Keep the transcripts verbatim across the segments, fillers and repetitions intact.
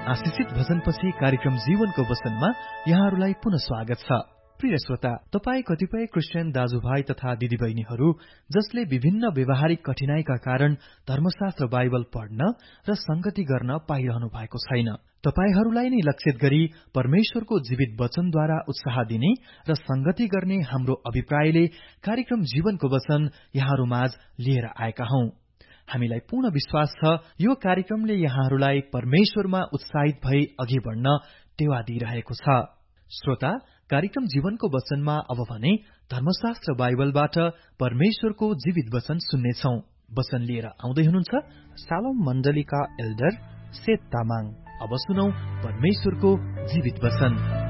आशिषित भजनपछि कार्यक्रम जीवनको वचनमा यहाँहरूलाई पुनः स्वागत छ। प्रिय श्रोता, तपाई कतिपय क्रिस्चियन दाजुभाइ तथा दिदीबहिनीहरू जसले विभिन्न व्यवहारिक कठिनाईका कारण धर्मशास्त्र बाइबल पढ्न र संगति गर्न पाइरहनु भएको छैन। तपाईहरूलाई नै लक्षित गरी परमेश्वरको जीवित वचनद्वारा उत्साह दिने र संगति गर्ने हाम्रो अभिप्रायले कार्यक्रम जीवनको वचन यहाँहरू माझ लिएर आएका हौं। हामीलाई पूर्ण विश्वास छ यो कार्यक्रमले यहाँहरूलाई परमेश्वरमा उत्साहित भई अघि बढ्न टेवा दिइरहेको छ। श्रोता, कार्यक्रम जीवनको वचनमा अब भने धर्मशास्त्र बाइबलबाट परमेश्वरको जीवित वचन सुन्नेछौं। वचन लिएर आउँदै हुनुहुन्छ सालोम मण्डलीका एल्डर सेत तामाङ। अब सुनौ परमेश्वरको जीवित वचन।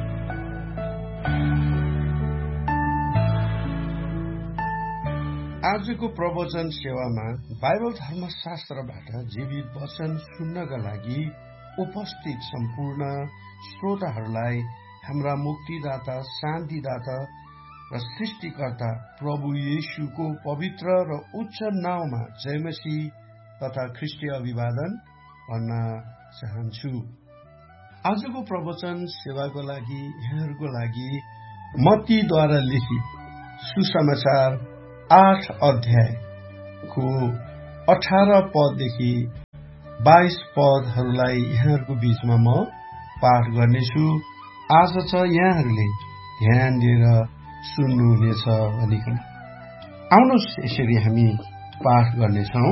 आजको प्रवचन सेवामा बाइबल धर्मशास्त्रबाट जीवित वचन सुन्नका लागि उपस्थित सम्पूर्ण श्रोताहरूलाई हाम्रा मुक्तिदाता, शान्तिदाता र सृष्टिकर्ता प्रभु येशूको पवित्र र उच्च नाउँमा जय मसीह तथा ख्रिस्टीय अभिवादन भन्न चाहन्छु। आजको प्रवचन सेवाको लागि यहाँहरूको लागि मत्तीद्वारा लिखित सुसमाचार आठ अध्यायको अठार पददेखि बाइस पदहरूलाई यहाँहरूको बीचमा म पाठ गर्नेछु। आज छ यहाँहरूले ध्यान दिएर सुन्नुहुनेछ भनिकन आउनुहोस् यसरी हामी पाठ गर्नेछौँ।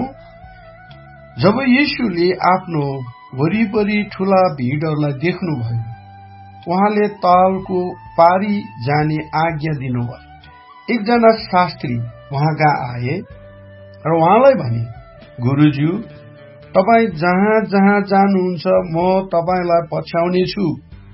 जब येशूले आफ्नो वरिपरि ठूला भीडहरूलाई देख्नुभयो, उहाँले तलको पारी जाने आज्ञा दिनुभयो। एकजना शास्त्री उहाँका आए र उहाँलाई भने, गुरुज्यू, तपाईँ जहाँ जहाँ जानुहुन्छ म तपाईँलाई पछ्याउने छु।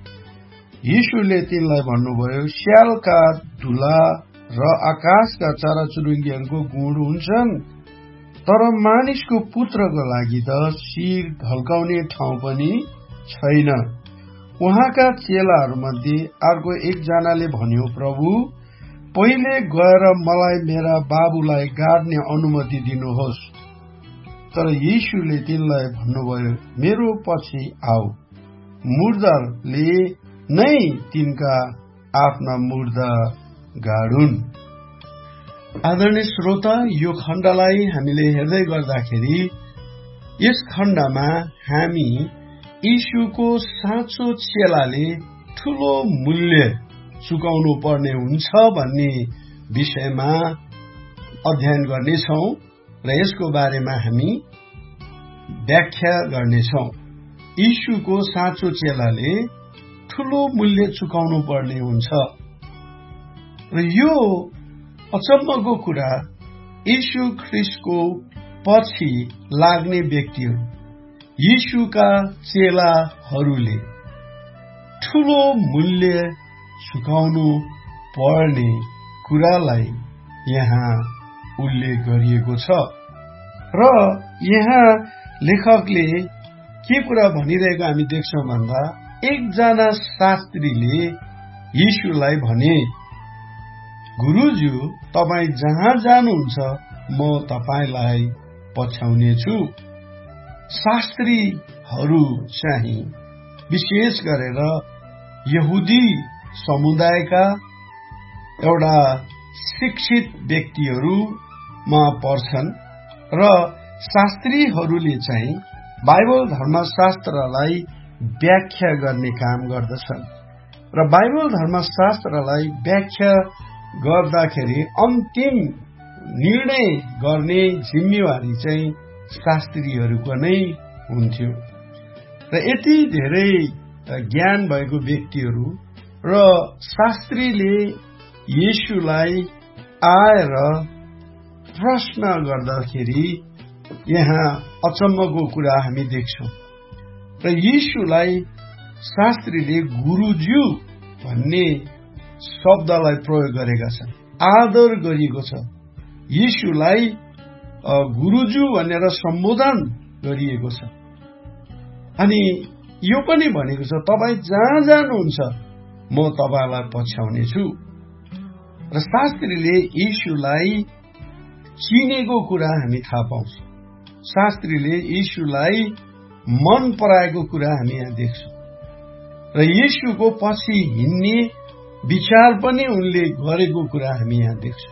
यीशुले तिनलाई भन्नुभयो, स्यालका धुला र आकाशका चराचुरुङ्गीहरूको गुण हुन्छन्, तर मानिसको पुत्रको लागि त शिर ढल्काउने ठाउँ पनि छैन। उहाँका चेलाहरूमध्ये अर्को एकजनाले भन्यो, प्रभु, पहिले गएर मलाई मेरा बाबुलाई गाड्ने अनुमति दिनुहोस्। तर यीशुले तिनलाई भन्नुभयो, मेरो पछि आऊ। मुर्दाले नै तिनका आफ्ना मुर्दा गाडुन्। आदरणीय श्रोता, यो खण्डलाई हामीले हेर्दै गर्दाखेरि यस खण्डमा हामी यीशुको साँचो चेलाले ठूलो मूल्य चुकाउनु पर्ने हुन्छ भन्ने विषयमा अध्ययन गर्नेछौँ र यसको बारेमा हामी व्याख्या गर्नेछौँ। यीशुको साँचो चेलाले ठूलो मूल्य चुकाउनु पर्ने हुन्छ र यो अचम्मको कुरा, यीशु ख्रीष्टको पछि लाग्ने व्यक्तिहरू, यीशुका चेलाहरूले ठूलो मूल्य चुकाउनु पर्ने कुरालाई यहाँ उल्लेख गरिएको छ र यहाँ लेखकले के कुरा भनिरहेको हामी देख्छौँ भन्दा, एकजना शास्त्रीले यीशुलाई भने, गुरुज्यू, तपाईँ जहाँ जानुहुन्छ म तपाईँलाई पछ्याउने छु। शास्त्रीहरू चाहिँ विशेष गरेर यहुदी समुदायका एउटा शिक्षित व्यक्तिहरूमा पर्छन् र शास्त्रीहरूले चाहिँ बाइबल धर्मशास्त्रलाई व्याख्या गर्ने काम गर्दछन् र बाइबल धर्मशास्त्रलाई व्याख्या गर्दाखेरि अन्तिम निर्णय गर्ने जिम्मेवारी चाहिँ शास्त्रीहरूको नै हुन्थ्यो र यति धेरै ज्ञान भएको व्यक्तिहरू र शास्त्रीले यीशुलाई आएर प्रश्न गर्दाखेरि यहाँ अचम्मको कुरा हामी देख्छौँ र यीशुलाई शास्त्रीले गुरुज्यू भन्ने शब्दलाई प्रयोग गरेका छन्, आदर गरिएको छ। यीशुलाई गुरुज्यू भनेर सम्बोधन गरिएको छ अनि यो पनि भनेको छ, तपाईँ जहाँ जानुहुन्छ म तपाईँलाई पछ्याउने छु। र शास्त्रीले यीशुलाई चिनेको कुरा हामी थाहा पाउँछौँ। शास्त्रीले यीशुलाई मन पराएको कुरा हामी यहाँ देख्छौं र येशूको पछि हिँड्ने विचार पनि उनले गरेको कुरा हामी यहाँ देख्छौं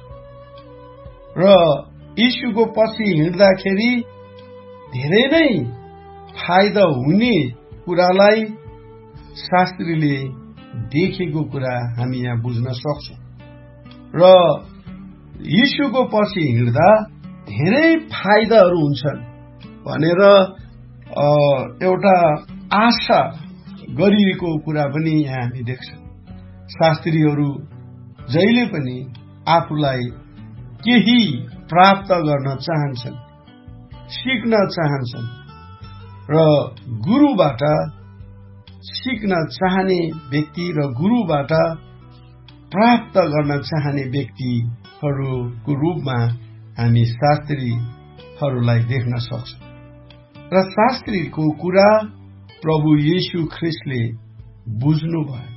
र येशूको पछि हिँड्दाखेरि धेरै नै फाइदा हुने कुरालाई शास्त्रीले देखेको कुरा हामी यहाँ बुझ्न सक्छौं र येशूको पछि हिँड्दा धेरै फाइदाहरू हुन्छन् भनेर एउटा आशा गरिएको कुरा पनि यहाँ हामी देख्छौं। शास्त्रीहरू जहिले पनि आफूलाई केही प्राप्त गर्न चाहन्छन्, सिक्न चाहन्छन् र गुरुबाट सिक्न चाहने व्यक्ति र गुरुबाट प्राप्त गर्न चाहने व्यक्तिहरूको रूपमा हामी शास्त्रीहरूलाई देख्न सक्छौं र शास्त्रीको कुरा प्रभु येशू ख्रीष्टले बुझ्नुभयो।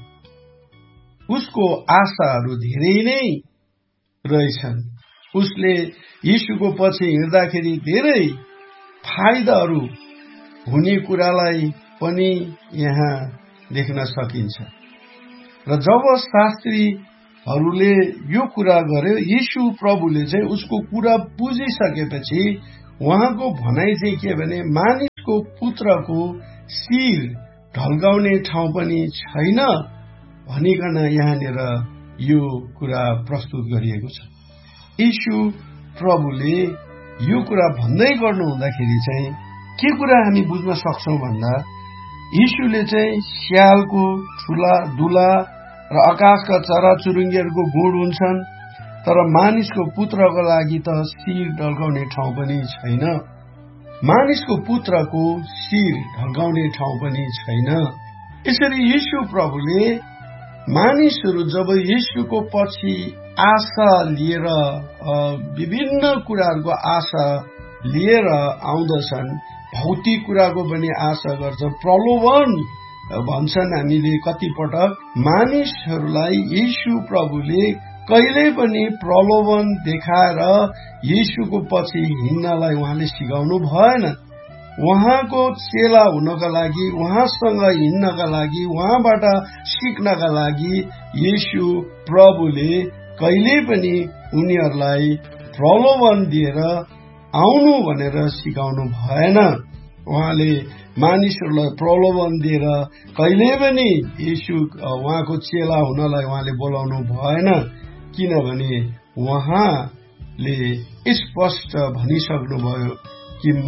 उसको आशाहरू धेरै नै रहेछन्। उसले येशूको पछि हिँड्दाखेरि धेरै फाइदाहरू हुने कुरालाई पनि यहाँ देख्न सकिन्छ र जब शास्त्रीहरूले यो कुरा गर्यो, येशू प्रभुले चाहिँ उसको कुरा बुझिसकेपछि उहाँको भनाइ चाहिँ के भने मानिसको पुत्रको शिर ढल्काउने ठाउँ पनि छैन भनिकन यहाँनिर यो कुरा प्रस्तुत गरिएको छ। येशू प्रभुले यो कुरा भन्दै गर्नु हुँदाखेरि चाहिँ के कुरा हामी बुझ्न सक्छौं भन्दा येशूले चाहिँ स्यालको ठूला दुला र आकाशका चराचुरुङ्गीहरूको गुण हुन्छन्, तर मानिसको पुत्रको लागि त शिर ढल्काउने ठाउँ पनि छैन। मानिसको पुत्रको शिर ढल्काउने ठाउँ पनि छैन। यसरी येशू प्रभुले मानिसहरू जब येशूको पछि आशा लिएर विभिन्न कुराहरूको आशा लिएर आउँदछन्, भौतिक कुराको पनि आशा गर्छ, प्रलोभन भन्छन् हामीले कति पटक। मानिसहरूलाई येशू प्रभुले कहिल्यै पनि प्रलोभन देखाएर येशूको पछि हिँड्नलाई उहाँले सिकाउनु भएन। उहाँको चेला हुनका लागि, उहाँसँग हिँड्नका लागि, उहाँबाट सिक्नका लागि येशू प्रभुले कहिल्यै पनि उनीहरूलाई प्रलोभन दिएर आउनु भनेर सिकाउनु भएन। उहाँले मानिसहरूलाई प्रलोभन दिएर कहिल्यै पनि येशू उहाँको चेला हुनलाई उहाँले बोलाउनु भएन, किनभने उहाँले स्पष्ट भनिसक्नुभयो कि